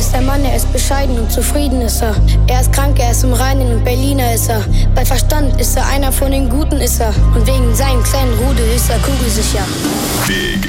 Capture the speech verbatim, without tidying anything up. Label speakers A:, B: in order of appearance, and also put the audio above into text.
A: ist der Mann, er ist bescheiden und zufrieden ist er. Er ist krank, er ist im Reinen und Berliner ist er. Bei Verstand ist er einer von den Guten ist er. Und wegen seinem kleinen Rudel ist er kugelsicher.
B: Big